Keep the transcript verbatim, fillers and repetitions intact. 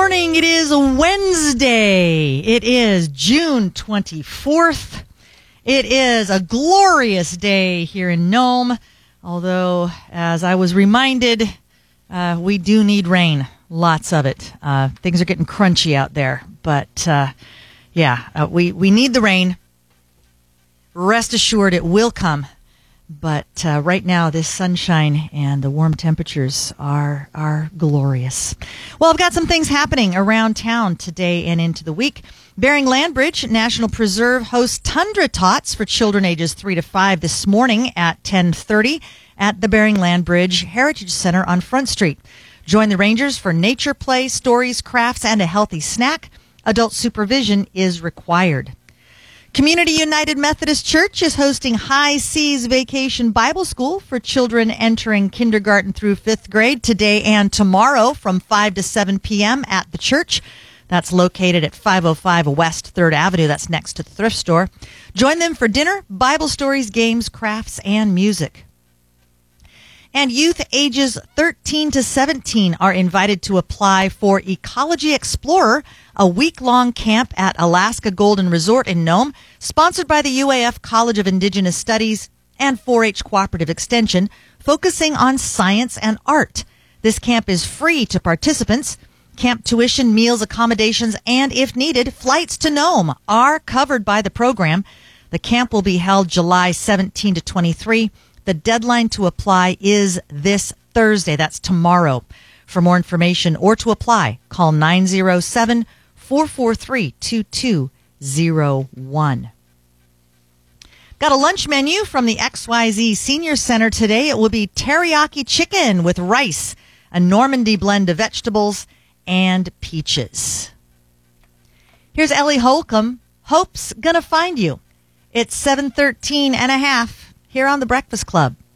morning. It is Wednesday. It is June twenty-fourth. It is a glorious day here in Nome, although, as I was reminded, uh, we do need rain. Lots of it. Uh, things are getting crunchy out there. But, uh, yeah, uh, we, we need the rain. Rest assured it will come. But uh, right now, this sunshine and the warm temperatures are are glorious. Well, I've got some things happening around town today and into the week. Bering Land Bridge National Preserve hosts Tundra Tots for children ages three to five this morning at ten thirty at the Bering Land Bridge Heritage Center on Front Street. Join the Rangers for nature play, stories, crafts, and a healthy snack. Adult supervision is required. Community United Methodist Church is hosting High Seas Vacation Bible School for children entering kindergarten through fifth grade today and tomorrow from five to seven p.m. at the church. That's located at five oh five West third Avenue. That's next to the thrift store. Join them for dinner, Bible stories, games, crafts, and music. And youth ages thirteen to seventeen are invited to apply for Ecology Explorer, a week-long camp at Alaska Golden Resort in Nome, sponsored by the U A F College of Indigenous Studies and four H Cooperative Extension, focusing on science and art. This camp is free to participants. Camp tuition, meals, accommodations, and, if needed, flights to Nome are covered by the program. The camp will be held July seventeenth to twenty-three. The deadline to apply is this Thursday. That's tomorrow. For more information or to apply, call nine oh seven, four four three, two two oh one. Got a lunch menu from the X Y Z Senior Center today. It will be teriyaki chicken with rice, a Normandy blend of vegetables, and peaches. Here's Ellie Holcomb. Hope's gonna find you. It's seven thirteen and a half here on The Breakfast Club.